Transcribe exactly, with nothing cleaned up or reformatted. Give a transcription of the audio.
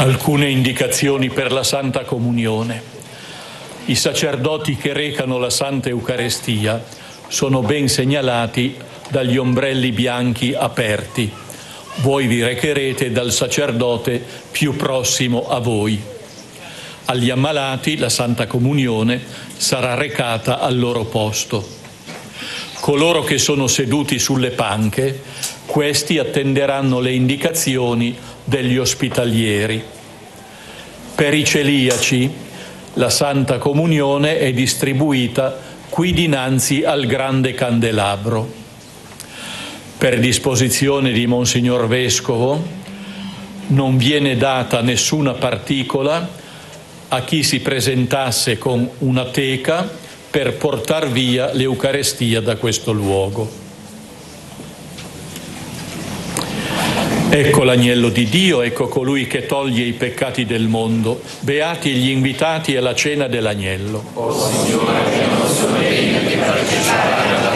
Alcune indicazioni per la Santa Comunione. I sacerdoti che recano la Santa Eucaristia sono ben segnalati dagli ombrelli bianchi aperti. Voi vi recherete dal sacerdote più prossimo a voi. Agli ammalati la Santa Comunione sarà recata al loro posto. Coloro che sono seduti sulle panche, questi attenderanno le indicazioni degli ospitalieri. Per i celiaci, la Santa Comunione è distribuita qui dinanzi al grande candelabro. Per disposizione di Monsignor Vescovo, non viene data nessuna particola a chi si presentasse con una teca per portar via l'Eucarestia da questo luogo. Ecco l'agnello di Dio, ecco colui che toglie i peccati del mondo. Beati gli invitati alla cena dell'agnello. O Signore, che non sono degno di partecipare alla